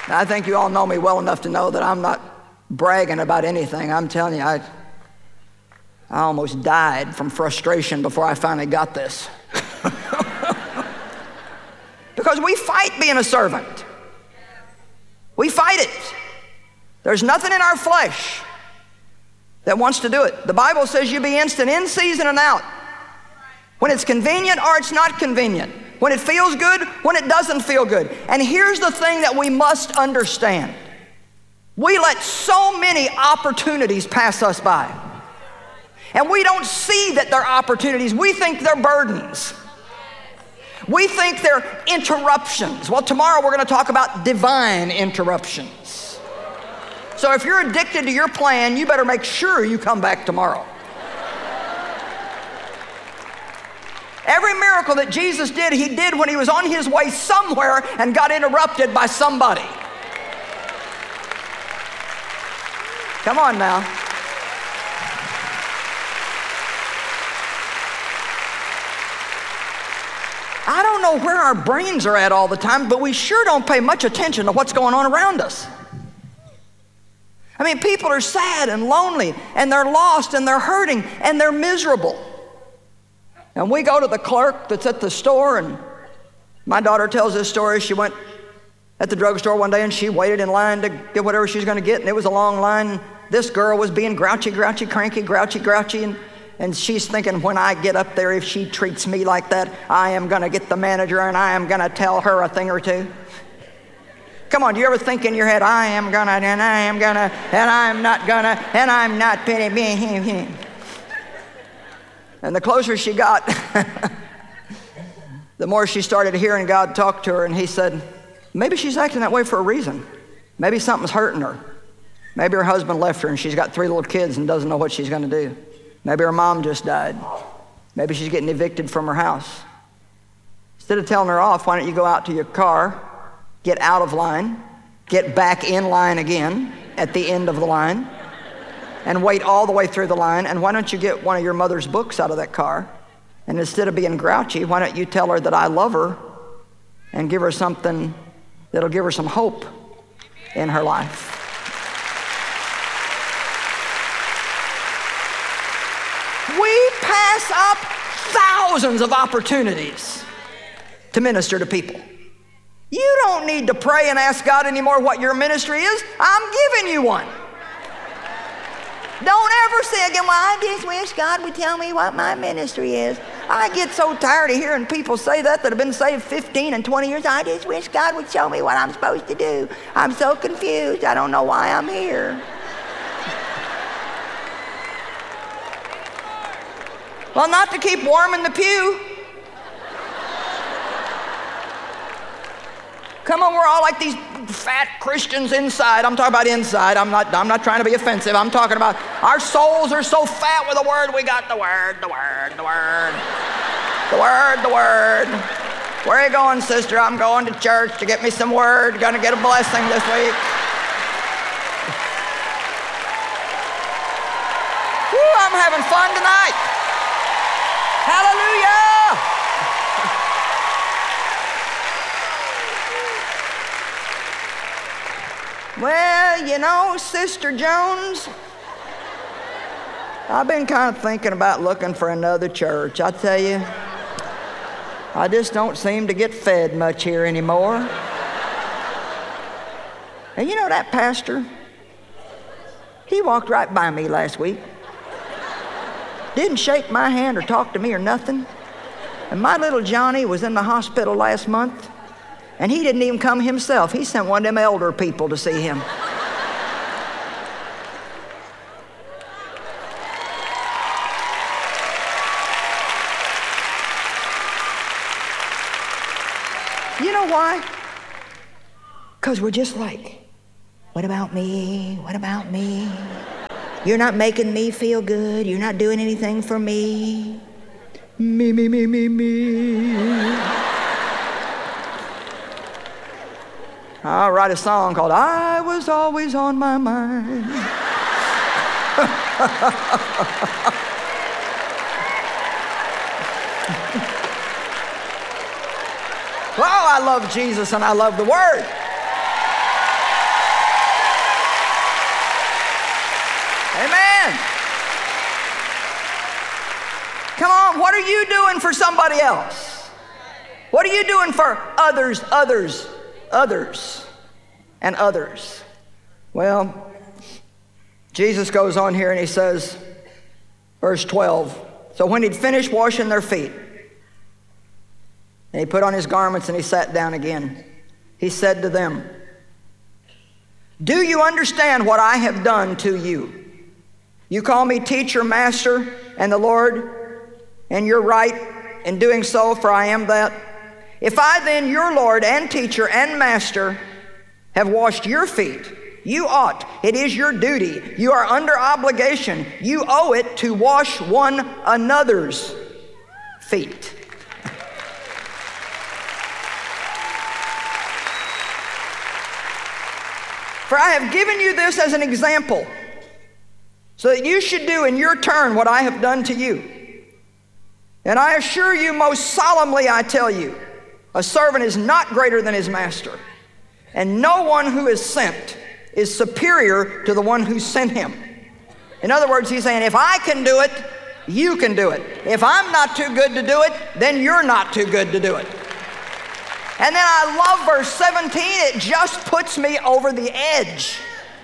I think you all know me well enough to know that I'm not bragging about anything. I'm telling you, I almost died from frustration before I finally got this. Because we fight being a servant. We fight it. There's nothing in our flesh that wants to do it. The Bible says you be instant in season and out. When it's convenient or it's not convenient. When it feels good, when it doesn't feel good. And here's the thing that we must understand. We let so many opportunities pass us by. And we don't see that they're opportunities. We think they're burdens. We think they're interruptions. Well, tomorrow we're going to talk about divine interruptions. So if you're addicted to your plan, you better make sure you come back tomorrow. Every miracle that Jesus did, he did when he was on his way somewhere and got interrupted by somebody. Come on now. I don't know where our brains are at all the time, but we sure don't pay much attention to what's going on around us. I mean, people are sad and lonely, and they're lost, and they're hurting, and they're miserable. And we go to the clerk that's at the store, and my daughter tells this story. She went at the drugstore one day, and she waited in line to get whatever she's going to get, and it was a long line. This girl was being grouchy, cranky, and she's thinking, when I get up there, if she treats me like that, I am going to get the manager, and I am going to tell her a thing or two. Come on, do you ever think in your head, I am gonna, and I am gonna, and I'm not gonna, and I'm not penny being. And the closer she got, the more she started hearing God talk to her, and he said, maybe she's acting that way for a reason. Maybe something's hurting her. Maybe her husband left her and she's got 3 little kids and doesn't know what she's gonna do. Maybe her mom just died. Maybe she's getting evicted from her house. Instead of telling her off, why don't you go out to your car, get out of line, get back in line again at the end of the line, and wait all the way through the line, and why don't you get one of your mother's books out of that car, and instead of being grouchy, why don't you tell her that I love her and give her something that'll give her some hope in her life. We pass up thousands of opportunities to minister to people. You don't need to pray and ask God anymore what your ministry is. I'm giving you one. Don't ever say again, well, I just wish God would tell me what my ministry is. I get so tired of hearing people say that have been saved 15 and 20 years. I just wish God would show me what I'm supposed to do. I'm so confused. I don't know why I'm here. Well, not to keep warm in the pew. Come on, we're all like these fat Christians inside. I'm talking about inside. I'm not trying to be offensive. I'm talking about our souls are so fat with the Word. We got the Word. Where are you going, sister? I'm going to church to get me some Word. Gonna get a blessing this week. Woo, I'm having fun tonight. Hallelujah. Well, you know, Sister Jones, I've been kind of thinking about looking for another church. I tell you, I just don't seem to get fed much here anymore. And you know that pastor? He walked right by me last week. Didn't shake my hand or talk to me or nothing. And my little Johnny was in the hospital last month. And he didn't even come himself. He sent one of them elder people to see him. You know why? Because we're just like, what about me? What about me? You're not making me feel good. You're not doing anything for me. Me. I'll write a song called I Was Always on My Mind. Oh, I love Jesus and I love the Word. what are you doing for somebody else? What are you doing for others, and others? Well, Jesus goes on here and he says, verse 12, so when he'd finished washing their feet, and he put on his garments and he sat down again, he said to them, do you understand what I have done to you? You call me teacher, master, and the Lord, and you're right in doing so, for I am that. If I then, your Lord and teacher and master, have washed your feet, you ought. It is your duty. You are under obligation. You owe it to wash one another's feet. For I have given you this as an example, so that you should do in your turn what I have done to you. And I assure you, most solemnly I tell you, a servant is not greater than his master, and no one who is sent is superior to the one who sent him. In other words, he's saying, if I can do it, you can do it. If I'm not too good to do it, then you're not too good to do it. And then I love verse 17. It just puts me over the edge.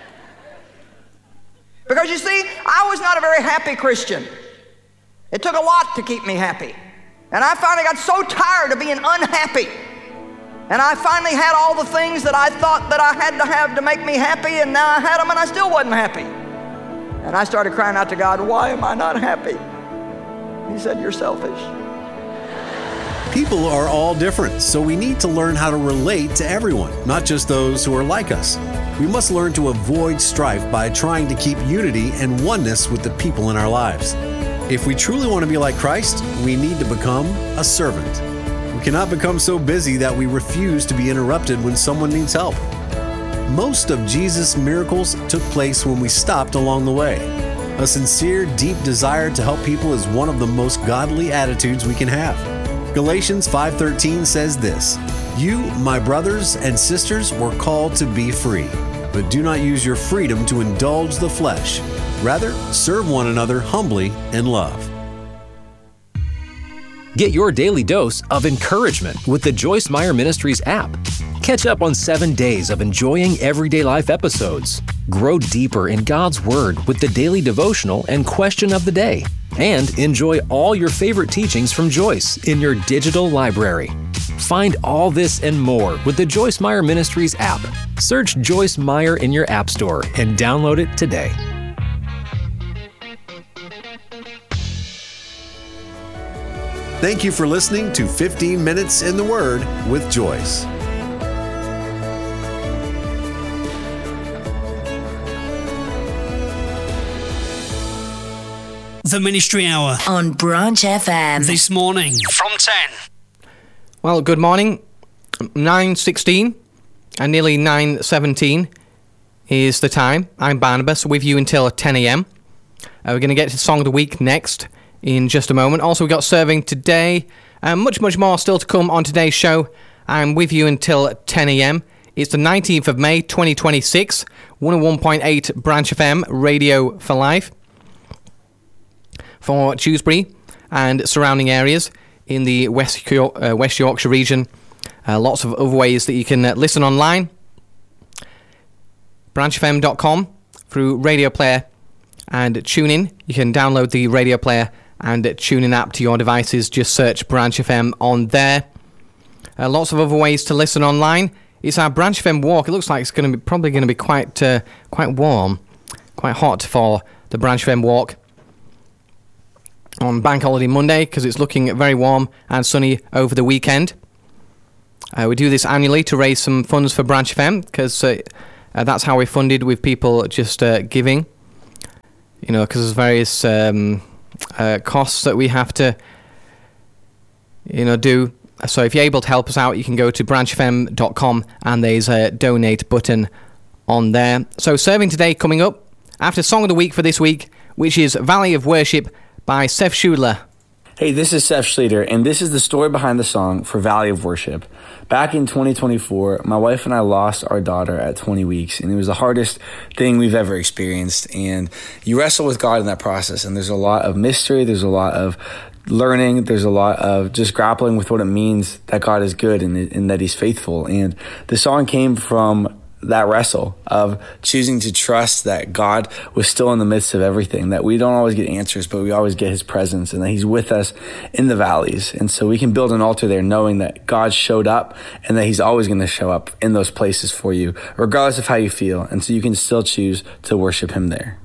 Because you see, I was not a very happy Christian. It took a lot to keep me happy. And I finally got so tired of being unhappy. And I finally had all the things that I thought that I had to have to make me happy, and now I had them and I still wasn't happy. And I started crying out to God, why am I not happy? He said, you're selfish. People are all different, so we need to learn how to relate to everyone, not just those who are like us. We must learn to avoid strife by trying to keep unity and oneness with the people in our lives. If we truly want to be like Christ, we need to become a servant. We cannot become so busy that we refuse to be interrupted when someone needs help. Most of Jesus' miracles took place when we stopped along the way. A sincere, deep desire to help people is one of the most godly attitudes we can have. Galatians 5:13 says this, you, my brothers and sisters, were called to be free, but do not use your freedom to indulge the flesh. Rather, serve one another humbly in love. Get your daily dose of encouragement with the Joyce Meyer Ministries app. Catch up on 7 days of enjoying everyday life episodes. Grow deeper in God's Word with the daily devotional and question of the day. And enjoy all your favorite teachings from Joyce in your digital library. Find all this and more with the Joyce Meyer Ministries app. Search Joyce Meyer in your app store and download it today. Thank you for listening to 15 Minutes in the Word with Joyce. The Ministry Hour on Branch FM this morning from 10. Well, good morning. 9:16 and nearly 9:17 is the time. I'm Barnabas with you until 10 a.m. We're going to get to Song of the Week next in just a moment. Also, we got serving today. Much more still to come on today's show. I'm with you until 10 a.m. It's the 19th of May 2026. 101.8 Branch FM Radio for Life. For Dewsbury and surrounding areas in the West Yorkshire region. Lots of other ways that you can listen online. branchfm.com through Radio Player and TuneIn. You can download the Radio Player and TuneIn app to your devices. Just search Branch FM on there. Lots of other ways to listen online. It's our Branch FM walk. It looks like it's probably going to be quite warm, quite hot for the Branch FM walk on Bank Holiday Monday, because it's looking very warm and sunny over the weekend. We do this annually to raise some funds for Branch FM, because that's how we're funded, with people just giving. You know, because there's various costs that we have to, do. So if you're able to help us out, you can go to branchfm.com and there's a donate button on there. So serving today coming up after Song of the Week for this week, which is Valley of Worship by Seth Schudler. Hey, this is Seth Schluter, and this is the story behind the song for Valley of Worship. Back in 2024, my wife and I lost our daughter at 20 weeks, and it was the hardest thing we've ever experienced. And you wrestle with God in that process, and there's a lot of mystery, there's a lot of learning. There's a lot of just grappling with what it means that God is good and that he's faithful. And the song came from that wrestle of choosing to trust that God was still in the midst of everything, that we don't always get answers, but we always get his presence, and that he's with us in the valleys. And so we can build an altar there knowing that God showed up and that he's always going to show up in those places for you, regardless of how you feel. And so you can still choose to worship him there.